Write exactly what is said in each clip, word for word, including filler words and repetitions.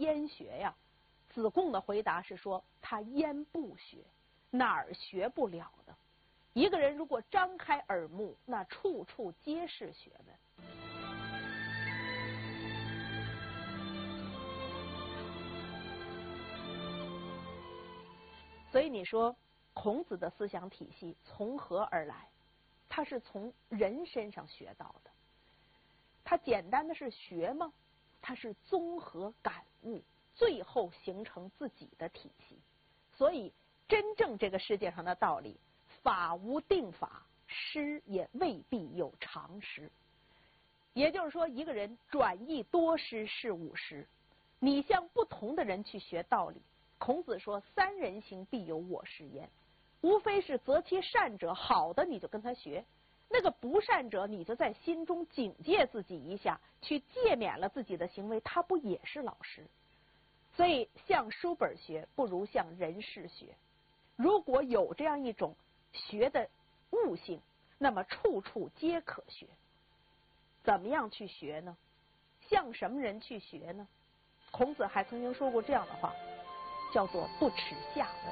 焉学呀？子贡的回答是说，他焉不学，哪儿学不了的？一个人如果张开耳目，那处处皆是学问。所以你说孔子的思想体系从何而来？他是从人身上学到的。他简单的是学吗？他是综合感悟，最后形成自己的体系。所以真正这个世界上的道理，法无定法，师也未必有常识。也就是说，一个人转益多师是五师，你向不同的人去学道理。孔子说三人行必有我师焉，无非是择其善者，好的你就跟他学，那个不善者你就在心中警戒自己一下，去戒免了自己的行为，他不也是老师？所以向书本学不如向人事学。如果有这样一种学的悟性，那么处处皆可学。怎么样去学呢？向什么人去学呢？孔子还曾经说过这样的话，叫做不耻下问。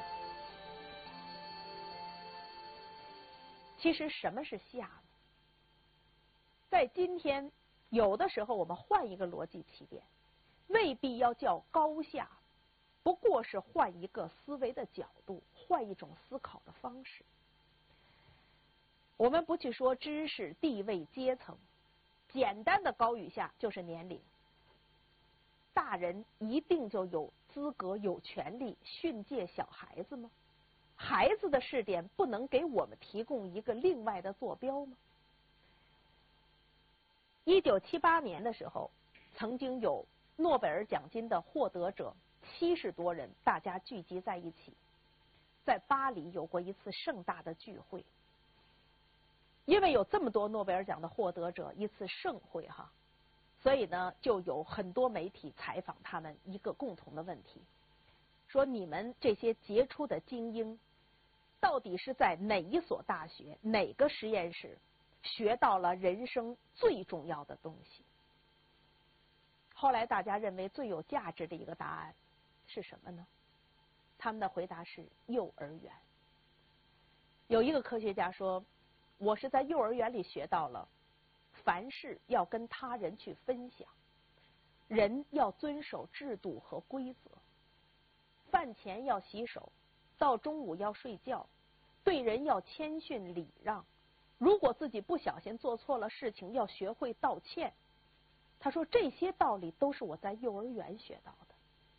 其实什么是下呢？在今天有的时候我们换一个逻辑起点，未必要叫高下，不过是换一个思维的角度，换一种思考的方式。我们不去说知识、地位、阶层，简单的高与下就是年龄。大人一定就有资格、有权利训诫小孩子吗？孩子的试点不能给我们提供一个另外的坐标吗？一九七八年的时候，曾经有诺贝尔奖金的获得者七十多人，大家聚集在一起，在巴黎有过一次盛大的聚会。因为有这么多诺贝尔奖的获得者，一次盛会哈，所以呢，就有很多媒体采访他们一个共同的问题，说你们这些杰出的精英，到底是在哪一所大学、哪个实验室学到了人生最重要的东西？后来大家认为最有价值的一个答案是什么呢？他们的回答是幼儿园。有一个科学家说，我是在幼儿园里学到了凡事要跟他人去分享，人要遵守制度和规则，饭前要洗手，到中午要睡觉，对人要谦逊礼让，如果自己不小心做错了事情，要学会道歉。他说这些道理都是我在幼儿园学到的。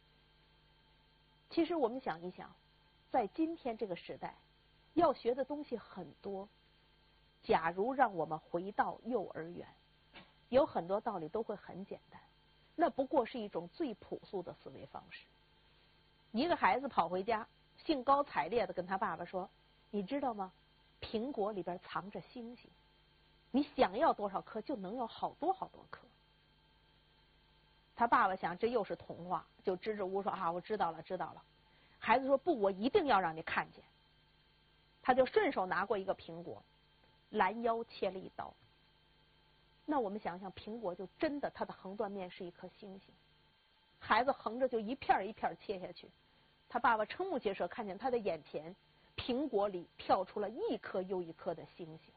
其实我们想一想，在今天这个时代，要学的东西很多。假如让我们回到幼儿园，有很多道理都会很简单，那不过是一种最朴素的思维方式。一个孩子跑回家，兴高采烈的跟他爸爸说，你知道吗？苹果里边藏着星星，你想要多少颗就能有好多好多颗。他爸爸想这又是童话，就支支吾吾说啊，我知道了知道了。孩子说不，我一定要让你看见。他就顺手拿过一个苹果，拦腰切了一刀。那我们想想，苹果就真的它的横断面是一颗星星，孩子横着就一片一片切下去。他爸爸瞠目结舌，看见他的眼前苹果里跳出了一颗又一颗的星星。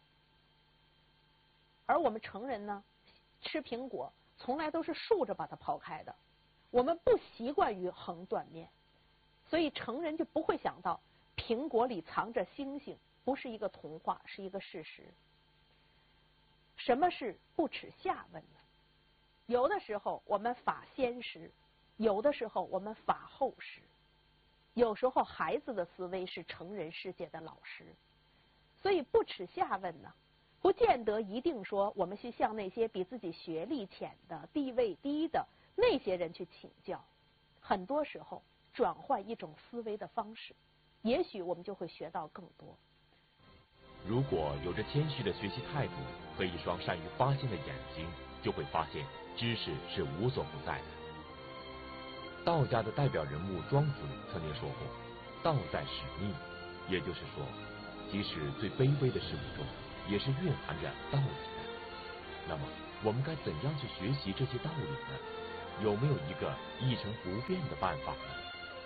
而我们成人呢，吃苹果从来都是竖着把它刨开的，我们不习惯于横断面，所以成人就不会想到苹果里藏着星星不是一个童话，是一个事实。什么是不耻下问呢？有的时候我们法先识，有的时候我们法后识。有时候孩子的思维是成人世界的老师，所以不耻下问呢，不见得一定说我们去向那些比自己学历浅的、地位低的那些人去请教。很多时候转换一种思维的方式，也许我们就会学到更多。 如果有着谦虚的学习态度和一双善于发现的眼睛，就会发现知识是无所不在的。道家的代表人物庄子曾经说过，道在使命，也就是说，即使最卑微的事物中，也是蕴含着道理的。那么，我们该怎样去学习这些道理呢？ 有没有一个一成不变的办法呢？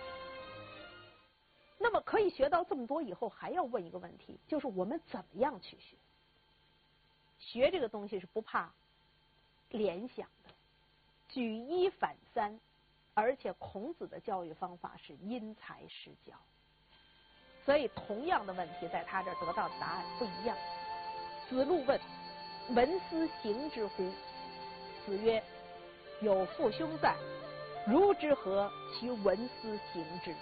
那么可以学到这么多以后，还要问一个问题，就是我们怎么样去学？学这个东西是不怕联想的，举一反三，而且孔子的教育方法是因材施教，所以同样的问题在他这儿得到的答案不一样。子路问：“闻斯行之乎？”子曰：“有父兄在，如之何其闻斯行之？”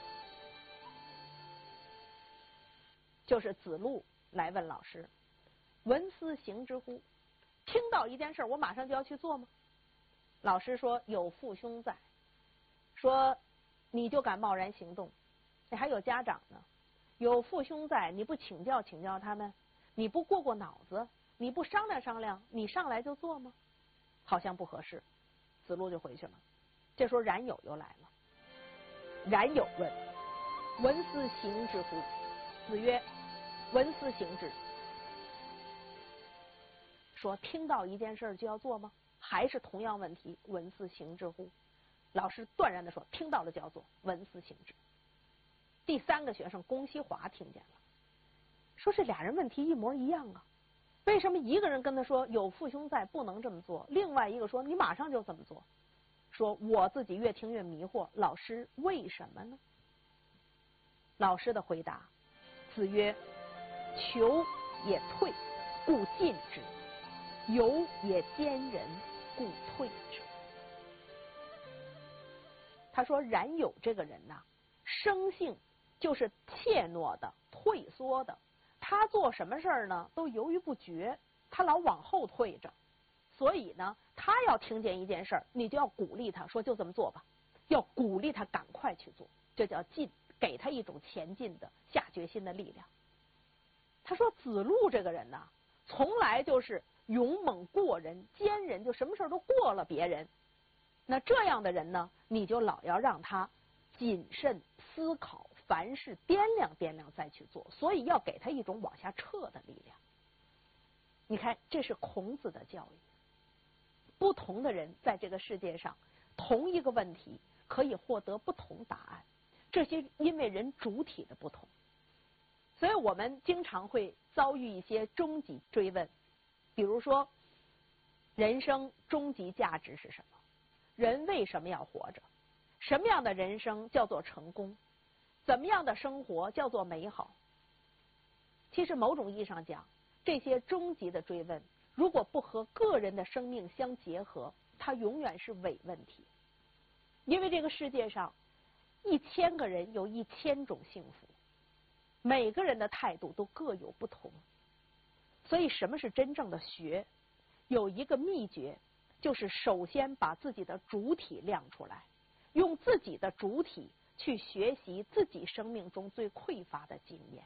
就是子路来问老师：“闻斯行之乎？”听到一件事，我马上就要去做吗？老师说：“有父兄在。”说你就敢贸然行动？你还有家长呢，有父兄在，你不请教请教他们，你不过过脑子，你不商量商量，你上来就做吗？好像不合适。子路就回去了。这时候冉有又来了。冉有问：“闻斯行之乎？”子曰：“闻斯行之。”说听到一件事就要做吗？还是同样问题，闻斯行之乎？老师断然的说：“听到了就要做，闻斯行之。”第三个学生龚西华听见了，说这俩人问题一模一样啊，为什么一个人跟他说有父兄在不能这么做，另外一个说你马上就这么做？说我自己越听越迷惑，老师为什么呢？老师的回答：子曰：“求也退，故进之；有也兼人，故退之。”他说冉有这个人呐、啊，生性就是怯懦的、退缩的，他做什么事儿呢都犹豫不决，他老往后退着。所以呢，他要听见一件事儿，你就要鼓励他说就这么做吧，要鼓励他赶快去做，这叫进，给他一种前进的下决心的力量。他说子路这个人呐，从来就是勇猛过人、坚人，就什么事儿都过了别人。那这样的人呢，你就老要让他谨慎思考，凡事掂量掂量再去做，所以要给他一种往下撤的力量。你看，这是孔子的教育。不同的人在这个世界上，同一个问题可以获得不同答案，这些因为人主体的不同。所以我们经常会遭遇一些终极追问，比如说人生终极价值是什么？人为什么要活着？什么样的人生叫做成功？怎么样的生活叫做美好？其实某种意义上讲，这些终极的追问，如果不和个人的生命相结合，它永远是伪问题。因为这个世界上一千个人有一千种幸福，每个人的态度都各有不同。所以什么是真正的学？有一个秘诀，就是首先把自己的主体亮出来，用自己的主体去学习自己生命中最匮乏的经验。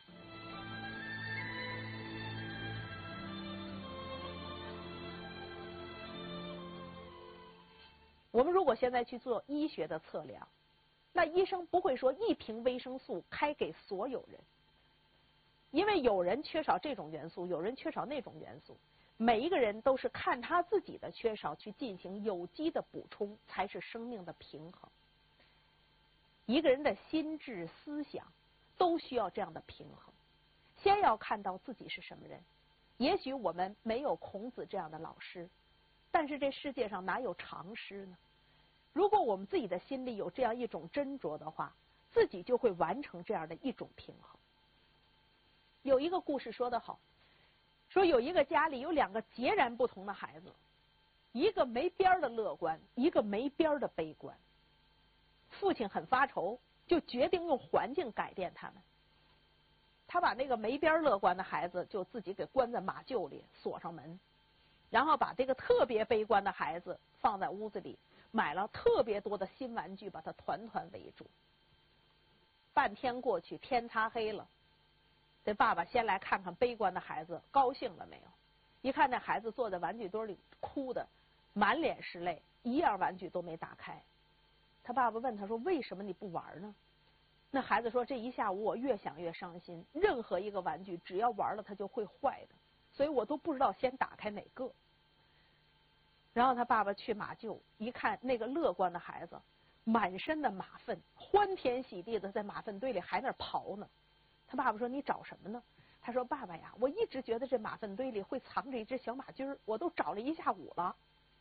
我们如果现在去做医学的测量，那医生不会说一瓶维生素开给所有人，因为有人缺少这种元素，有人缺少那种元素，每一个人都是看他自己的缺少去进行有机的补充，才是生命的平衡。一个人的心智思想都需要这样的平衡，先要看到自己是什么人。也许我们没有孔子这样的老师，但是这世界上哪有常识呢？如果我们自己的心里有这样一种斟酌的话，自己就会完成这样的一种平衡。有一个故事说得好，说有一个家里有两个截然不同的孩子，一个没边的乐观，一个没边的悲观。父亲很发愁，就决定用环境改变他们。他把那个没边乐观的孩子就自己给关在马厩里，锁上门，然后把这个特别悲观的孩子放在屋子里，买了特别多的新玩具，把他团团围住。半天过去，天擦黑了，这爸爸先来看看悲观的孩子高兴了没有。一看那孩子坐在玩具堆里哭的满脸是泪，一样玩具都没打开。他爸爸问他说：“为什么你不玩呢？”那孩子说：“这一下午我越想越伤心，任何一个玩具只要玩了它就会坏的，所以我都不知道先打开哪个。” 然后他爸爸去马厩，一看那个乐观的孩子，满身的马粪，欢天喜地的在马粪堆里还那儿刨呢。他爸爸说：“你找什么呢？”他说：“爸爸呀，我一直觉得这马粪堆里会藏着一只小马驹儿，我都找了一下午了。”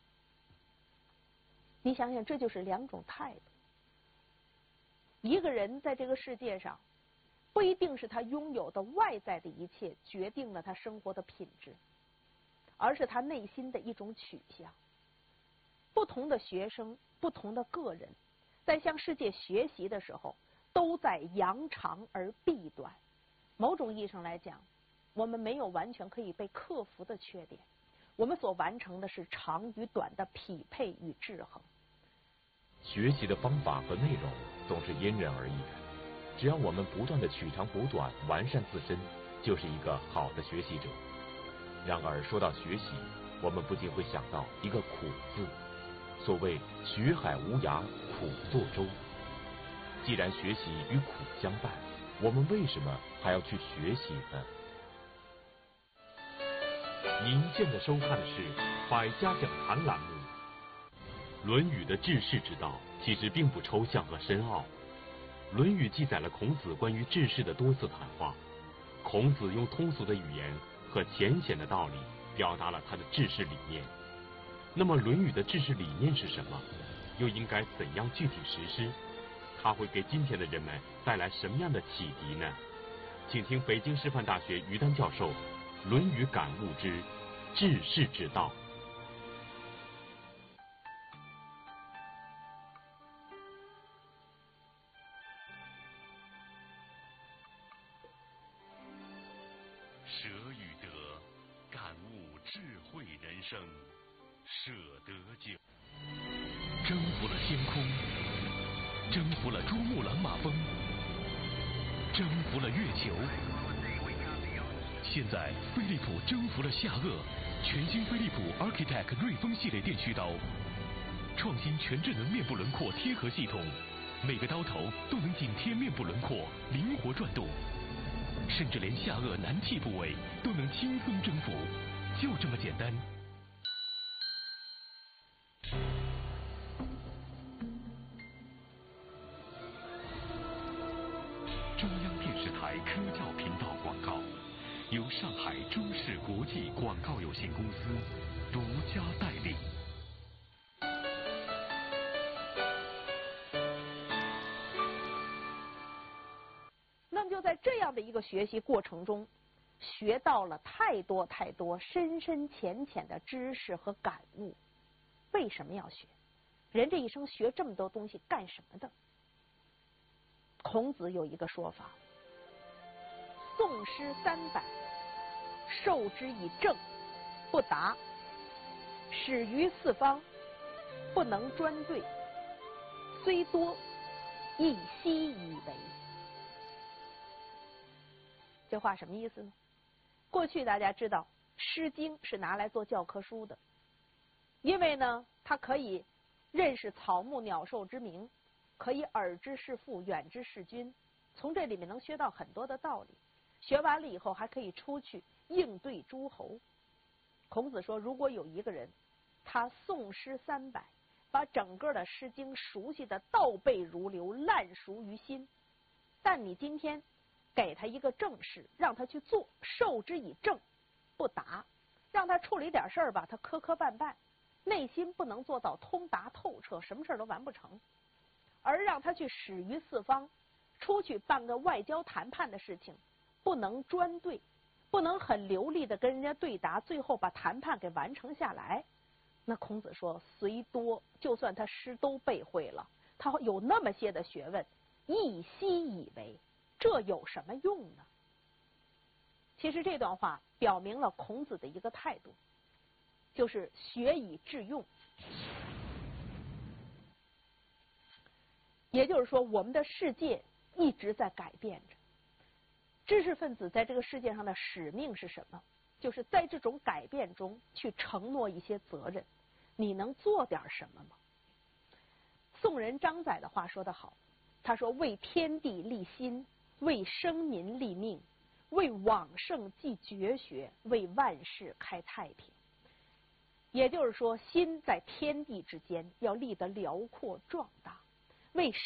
你想想，这就是两种态度。一个人在这个世界上，不一定是他拥有的外在的一切决定了他生活的品质，而是他内心的一种取向。不同的学生，不同的个人，在向世界学习的时候，都在扬长而避短。某种意义上来讲，我们没有完全可以被克服的缺点，我们所完成的是长与短的匹配与制衡。 学习的方法和内容总是因人而异的，只要我们不断的取长补短，完善自身，就是一个好的学习者。然而说到学习，我们不禁会想到一个苦字。所谓学海无涯苦作舟，既然学习与苦相伴，我们为什么还要去学习呢？您现在收看的是百家讲坛栏目。《论语》的治世之道其实并不抽象和深奥，《论语》记载了孔子关于治世的多次谈话。孔子用通俗的语言和浅显的道理表达了他的治世理念。那么《论语》的治世理念是什么？又应该怎样具体实施？它会给今天的人们带来什么样的启迪呢？请听北京师范大学于丹教授《论语感悟之治世之道》。 舍与得，感悟智慧人生。舍得酒，征服了天空，征服了珠穆朗玛峰，征服了月球。现在飞利浦征服了下颚，全新飞利浦 Architect 锐风系列电须刀，创新全智能面部轮廓贴合系统，每个刀头都能紧贴面部轮廓，灵活转动，甚至连下颚难替部位都能轻松征服，就这么简单。中央电视台科教频道广告，由上海中视国际广告有限公司独家代理。 那么就在这样的一个学习过程中，学到了太多太多深深浅浅的知识和感悟。为什么要学？人这一生学这么多东西干什么的？孔子有一个说法：诵诗三百，授之以政，不达；始于四方，不能专对。虽多，亦悉以为。这话什么意思呢？过去大家知道，《诗经》是拿来做教科书的，因为呢，它可以认识草木鸟兽之名，可以耳之视父，远之视君，从这里面能学到很多的道理。学完了以后，还可以出去应对诸侯。孔子说，如果有一个人，他诵诗三百，把整个的《诗经》熟悉的倒背如流，烂熟于心，但你今天给他一个正事，让他去做，授之以政，不达，让他处理点事儿吧，他磕磕绊绊，内心不能做到通达透彻，什么事儿都完不成。而让他去使于四方，出去办个外交谈判的事情，不能专对，不能很流利的跟人家对答，最后把谈判给完成下来。那孔子说，虽多，就算他诗都背会了，他有那么些的学问，亦悉以为，这有什么用呢？其实这段话表明了孔子的一个态度，就是学以致用。也就是说，我们的世界一直在改变着。知识分子在这个世界上的使命是什么？就是在这种改变中去承诺一些责任。你能做点什么吗？宋人张载的话说得好，他说：为天地立心，为生民立命，为往圣继绝学，为万世开太平。 也就是说，心在天地之间要立得辽阔壮大，为